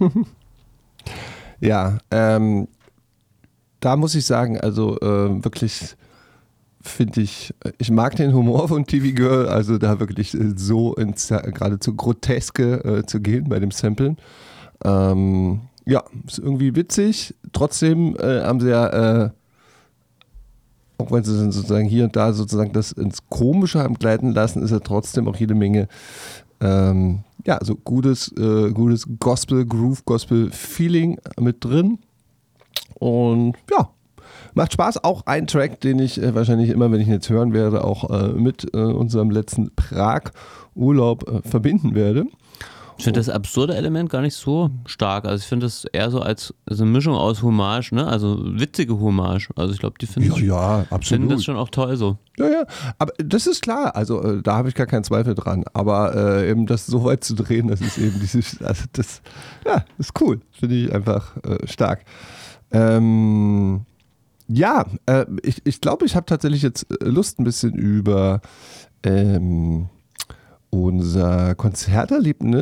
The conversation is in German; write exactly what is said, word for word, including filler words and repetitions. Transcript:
Ja, ähm, da muss ich sagen, also äh, wirklich finde ich, ich mag den Humor von T V Girl, also da wirklich äh, so ins äh, geradezu Groteske äh, zu gehen bei dem Samplen. Ähm, ja, ist irgendwie witzig. Trotzdem äh, haben sie ja, äh, auch wenn sie sozusagen hier und da sozusagen das ins Komische haben gleiten lassen, ist ja trotzdem auch jede Menge ähm, ja, also gutes, äh, gutes Gospel, Groove, Gospel-Feeling mit drin. Und ja, macht Spaß. Auch ein Track, den ich äh, wahrscheinlich immer, wenn ich ihn jetzt hören werde, auch äh, mit äh, unserem letzten Prag-Urlaub äh, verbinden werde. Ich finde das absurde Element gar nicht so stark. Also ich finde das eher so als so eine Mischung aus Hommage, ne? Also witzige Hommage. Also ich glaube, die finden, Ja, ja, finden absolut. das schon auch toll so. Ja, ja, aber das ist klar, also äh, da habe ich gar keinen Zweifel dran, aber äh, eben das so weit zu drehen, das ist eben dieses, also das, ja, ist cool, finde ich einfach äh, stark. Ähm, ja, äh, ich ich glaube, ich habe tatsächlich jetzt Lust, ein bisschen über ähm, unser Konzerterlebnis